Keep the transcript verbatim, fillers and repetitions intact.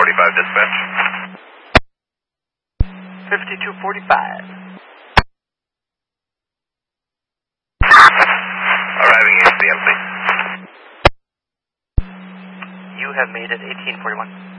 forty-five dispatch. fifty-two forty-five. Arriving at C M C. You have made it eighteen forty-one.